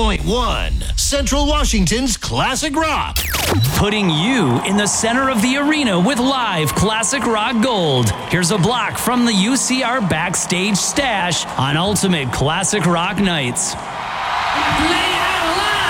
101.1 Central Washington's Classic Rock. Putting you in the center of the arena with live Classic Rock Gold. Here's a block from the UCR Backstage Stash on Ultimate Classic Rock Nights.